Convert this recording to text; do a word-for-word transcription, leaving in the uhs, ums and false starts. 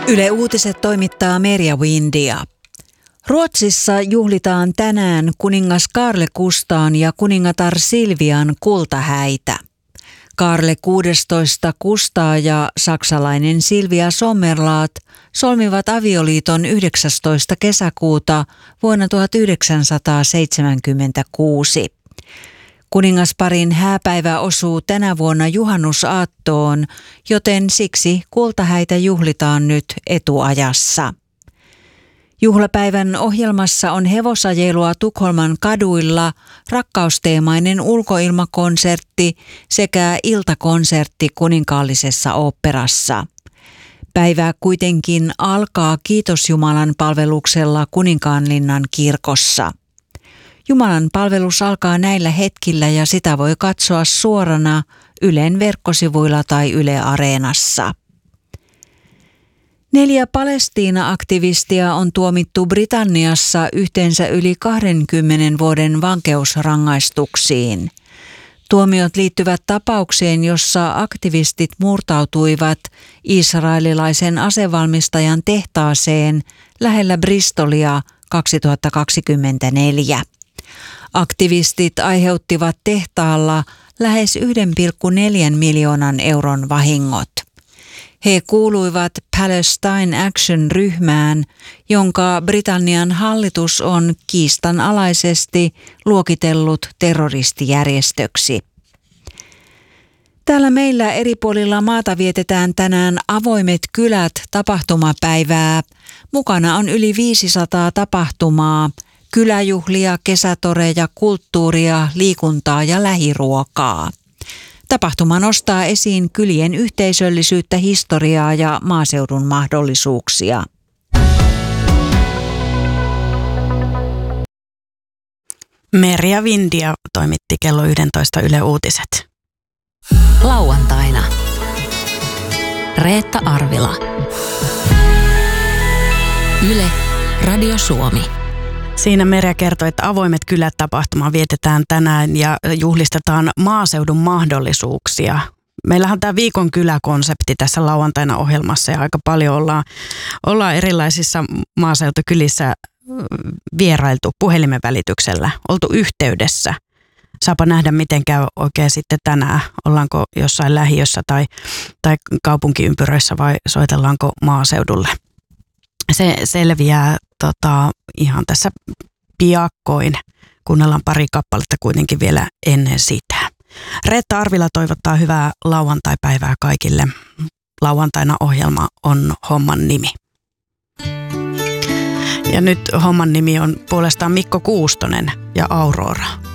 Yle Uutiset toimittaa Merja Windia. Ruotsissa juhlitaan tänään kuningas Carl Gustaan ja kuningatar Silvian kultahäitä. Carl kuudestoista Gustaa ja saksalainen Silvia Sommerlath solmivat avioliiton yhdeksästoista kesäkuuta vuonna tuhatyhdeksänsataaseitsemänkymmentäkuusi. Kuningasparin hääpäivä osuu tänä vuonna juhannusaattoon, joten siksi kultahäitä juhlitaan nyt etuajassa. Juhlapäivän ohjelmassa on hevosajelua Tukholman kaduilla, rakkausteemainen ulkoilmakonsertti sekä iltakonsertti kuninkaallisessa oopperassa. Päivä kuitenkin alkaa Kiitos-Jumalan palveluksella Kuninkaanlinnan kirkossa. Jumalan palvelus alkaa näillä hetkillä ja sitä voi katsoa suorana Ylen verkkosivuilla tai Yle Areenassa. Neljä Palestiina-aktivistia on tuomittu Britanniassa yhteensä yli kahdenkymmenen vuoden vankeusrangaistuksiin. Tuomiot liittyvät tapaukseen, jossa aktivistit murtautuivat israelilaisen asevalmistajan tehtaaseen lähellä Bristolia kaksituhattakaksikymmentäneljä. Aktivistit aiheuttivat tehtaalla lähes yksi pilkku neljä miljoonan euron vahingot. He kuuluivat Palestine Action-ryhmään, jonka Britannian hallitus on kiistanalaisesti luokitellut terroristijärjestöksi. Täällä meillä eri puolilla maata vietetään tänään Avoimet kylät -tapahtumapäivää. Mukana on yli viisisataa tapahtumaa, kyläjuhlia, kesätoreja, kulttuuria, liikuntaa ja lähiruokaa. Tapahtuma nostaa esiin kylien yhteisöllisyyttä, historiaa ja maaseudun mahdollisuuksia. Merja Windia toimitti kello yksitoista Yle Uutiset. Lauantaina Reetta Arvila. Yle Radio Suomi. Siinä Merja kertoi, että Avoimet kylät -tapahtuma vietetään tänään ja juhlistetaan maaseudun mahdollisuuksia. Meillähän on tämä viikon kyläkonsepti tässä lauantaina ohjelmassa ja aika paljon ollaan, ollaan erilaisissa maaseutukylissä vierailtu puhelimen välityksellä, oltu yhteydessä. Saapa nähdä, miten käy oikein sitten tänään. Ollaanko jossain lähiössä tai, tai kaupunkiympyröissä vai soitellaanko maaseudulle. Se selviää tota, ihan tässä piakkoin. Kuunnellaan pari kappaletta kuitenkin vielä ennen sitä. Reetta Arvila toivottaa hyvää lauantai-päivää kaikille. Lauantaina ohjelma on Homman nimi. Ja nyt Homman nimi on puolestaan Mikko Kuustonen ja Aurora.